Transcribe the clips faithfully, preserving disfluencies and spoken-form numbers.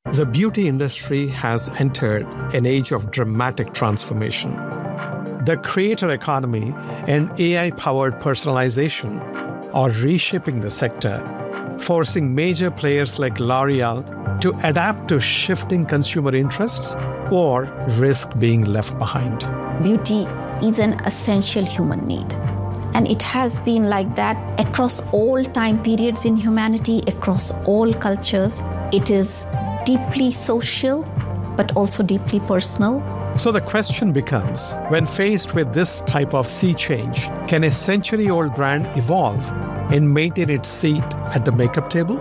The beauty industry has entered an age of dramatic transformation. The creator economy and A I-powered personalization are reshaping the sector, forcing major players like L'Oreal to adapt to shifting consumer interests or risk being left behind. Beauty is an essential human need. And it has been like that across all time periods in humanity, across all cultures. It is deeply social, but also deeply personal. So the question becomes, when faced with this type of sea change, can a century-old brand evolve and maintain its seat at the makeup table?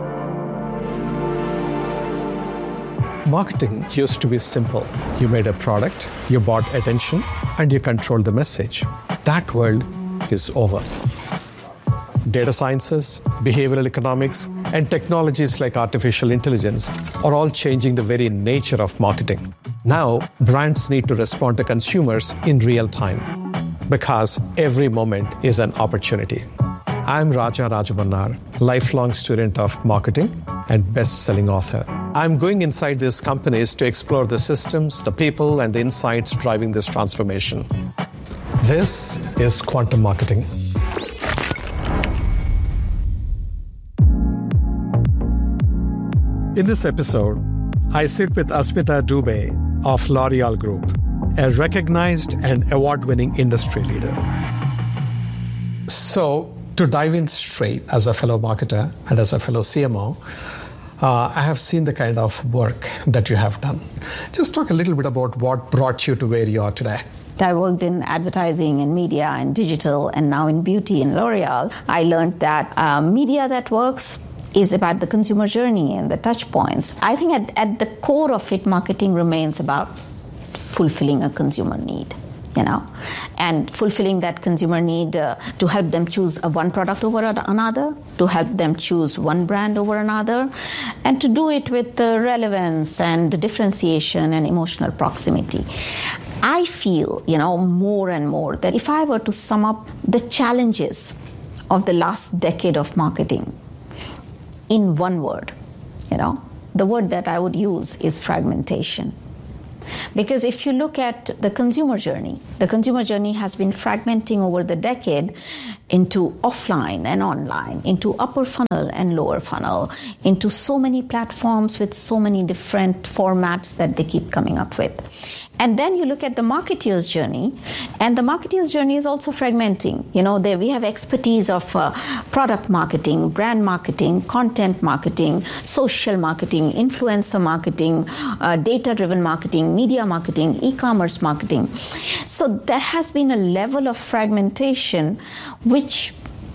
Marketing used to be simple. You made a product, you bought attention, and you controlled the message. That world is over. Data sciences, behavioral economics, and technologies like artificial intelligence are all changing the very nature of marketing. Now, brands need to respond to consumers in real time because every moment is an opportunity. I'm Raja Rajamannar, lifelong student of marketing and best-selling author. I'm going inside these companies to explore the systems, the people, and the insights driving this transformation. This is Quantum Marketing. In this episode, I sit with Asmita Dubey of L'Oreal Group, a recognized and award-winning industry leader. So, to dive in straight as a fellow marketer and as a fellow C M O, uh, I have seen the kind of work that you have done. Just talk a little bit about what brought you to where you are today. I worked in advertising and media and digital and now in beauty in L'Oreal. I learned that uh, media that works is about the consumer journey and the touch points. I think at, at the core of it, marketing remains about fulfilling a consumer need, you know, and fulfilling that consumer need uh, to help them choose a one product over another, to help them choose one brand over another, and to do it with uh, relevance and differentiation and emotional proximity. I feel, you know, more and more that if I were to sum up the challenges of the last decade of marketing in one word, you know, the word that I would use is fragmentation. Because if you look at the consumer journey, the consumer journey has been fragmenting over the decade into offline and online, into upper funnel and lower funnel, into so many platforms with so many different formats that they keep coming up with. And then you look at the marketeer's journey, and the marketeer's journey is also fragmenting. You know, there we have expertise of uh, product marketing, brand marketing, content marketing, social marketing, influencer marketing, uh, data-driven marketing, media marketing, e-commerce marketing. So there has been a level of fragmentation which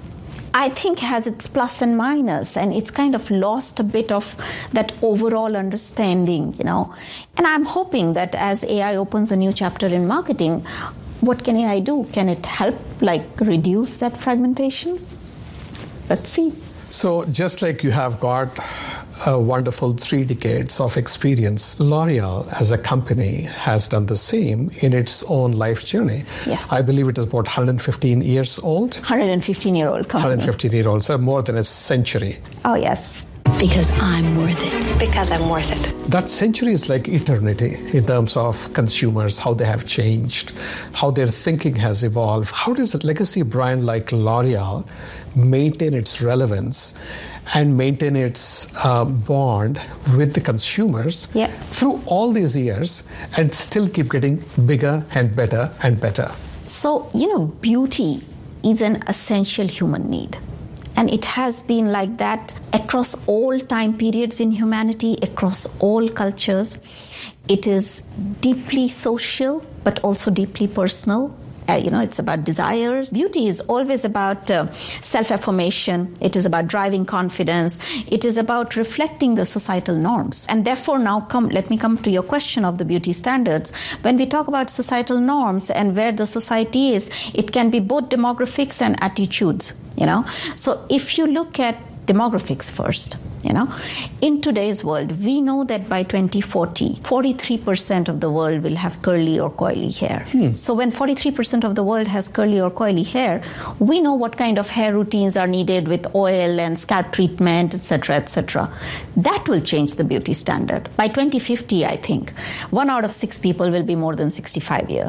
I think has its plus and minus, and it's kind of lost a bit of that overall understanding, you know. And I'm hoping that as A I opens a new chapter in marketing, what can A I do? Can it help, like, reduce that fragmentation? Let's see. So just like you have got a wonderful three decades of experience, L'Oreal as a company has done the same in its own life journey. Yes. I believe it is about one hundred fifteen years old. one hundred fifteen year old company. one hundred fifteen year old, so more than a century. Oh, yes. Because I'm worth it. Because I'm worth it. That century is like eternity in terms of consumers, how they have changed, how their thinking has evolved. How does a legacy brand like L'Oreal maintain its relevance and maintain its uh, bond with the consumers yeah. through all these years and still keep getting bigger and better and better? So, you know, beauty is an essential human need. And it has been like that across all time periods in humanity, across all cultures. It is deeply social, but also deeply personal. Uh, you know, it's about desires. Beauty is always about uh, self-affirmation. It is about driving confidence. It is about reflecting the societal norms. And therefore, now come, let me come to your question of the beauty standards. When we talk about societal norms and where the society is, it can be both demographics and attitudes, you know. So if you look at demographics first, You know, in today's world, we know that by twenty forty, forty-three percent of the world will have curly or coily hair. Hmm. So when forty-three percent of the world has curly or coily hair, we know what kind of hair routines are needed with oil and scalp treatment, et cetera, et cetera. That will change the beauty standard. By twenty fifty, I think, one out of six people will be more than sixty-five years.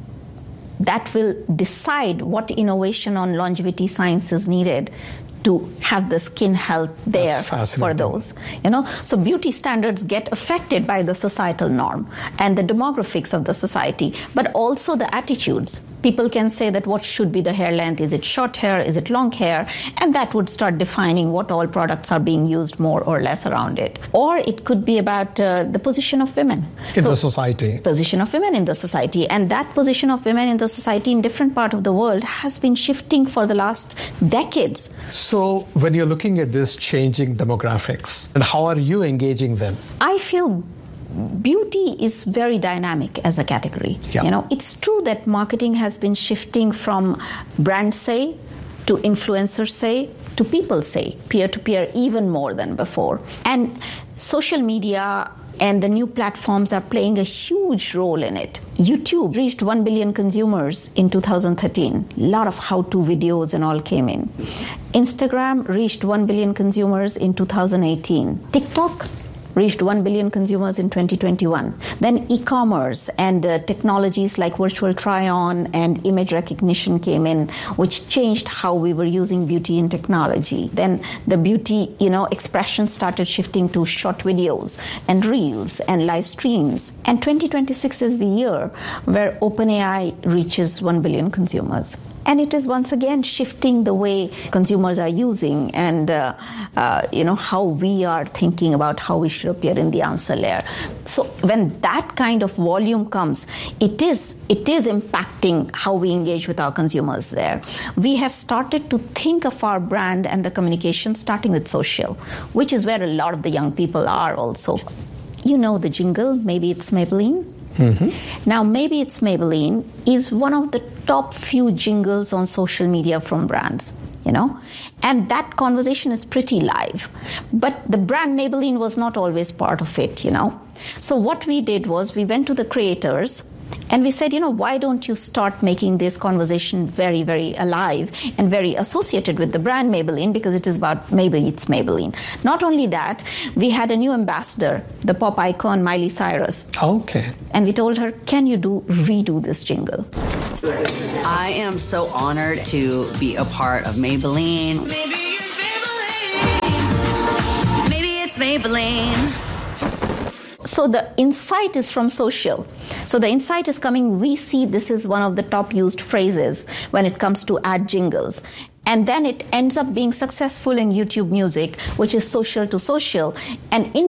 That will decide what innovation on longevity science is needed to have the skin health there for those. You know, so beauty standards get affected by the societal norm and the demographics of the society, but also the attitudes. People can say that what should be the hair length? Is it short hair? Is it long hair? And that would start defining what all products are being used more or less around it. Or it could be about uh, the position of women. In so, the society. Position of women in the society. And that position of women in the society in different parts of the world has been shifting for the last decades. So when you're looking at this changing demographics, and how are you engaging them? I feel beauty is very dynamic as a category. Yeah. You know, it's true that marketing has been shifting from brand say to influencer say to people say, peer-to-peer even more than before. And social media and the new platforms are playing a huge role in it. YouTube reached one billion consumers in two thousand thirteen. A lot of how-to videos and all came in. Instagram reached one billion consumers in two thousand eighteen. TikTok reached one billion consumers in twenty twenty-one. Then e-commerce and uh, technologies like virtual try-on and image recognition came in, which changed how we were using beauty and technology. Then the beauty, you know, expression started shifting to short videos and reels and live streams. And twenty twenty-six is the year where OpenAI reaches one billion consumers. And it is once again shifting the way consumers are using and, uh, uh, you know, how we are thinking about how we should appear in the answer layer. So when that kind of volume comes, it is it is impacting how we engage with our consumers there. We have started to think of our brand and the communication starting with social, which is where a lot of the young people are also. You know the jingle, maybe it's Maybelline. Mm-hmm. Now, maybe it's Maybelline is one of the top few jingles on social media from brands, you know, and that conversation is pretty live. But the brand Maybelline was not always part of it, you know. So what we did was we went to the creators and we said, you know, why don't you start making this conversation very, very alive and very associated with the brand Maybelline, because it is about maybe it's Maybelline. Not only that, we had a new ambassador, the pop icon Miley Cyrus. Okay. And we told her, can you do redo this jingle? I am so honored to be a part of Maybelline. Maybe it's Maybelline. Maybe it's Maybelline. So the insight is from social. So the insight is coming, we see this is one of the top used phrases when it comes to ad jingles. And then it ends up being successful in YouTube Music, which is social to social. And in